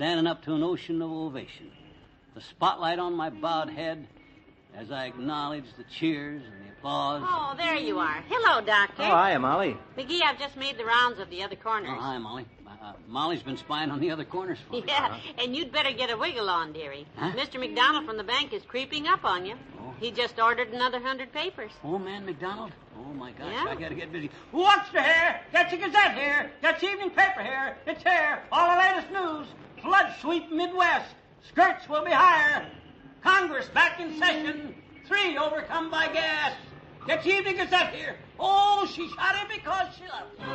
standing up to an ocean of ovation. The spotlight on my bowed head as I acknowledged the cheers and the applause. Oh, there you are. Hello, Doctor. Oh, hiya, Molly. McGee, I've just made the rounds of the other corners. Oh, hi, Molly. Molly's been spying on the other corners for me. Yeah, and you'd better get a wiggle on, dearie. Huh? Mr. McDonald from the bank is creeping up on you. Oh. He just ordered another 100 papers. Oh, man, McDonald? Oh, my gosh, Yeah? I gotta get busy. What's the hair? Get your Gazette here. Get your evening paper here. It's here. All the latest news. Flood sweep Midwest. Skirts will be higher. Congress back in session. 3 overcome by gas. Get your evening Gazette here. Oh, she shot him because she loved him.